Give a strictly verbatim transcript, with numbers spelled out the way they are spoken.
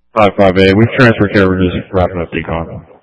five five A. We've transferred care. We're just wrapping up decon.